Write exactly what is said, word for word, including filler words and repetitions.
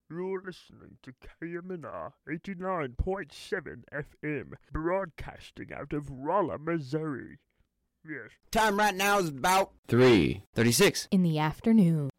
You're listening to K M N R eighty-nine point seven F M, broadcasting out of Rolla, Missouri. Yes. Time right now is about three thirty-six in the afternoon.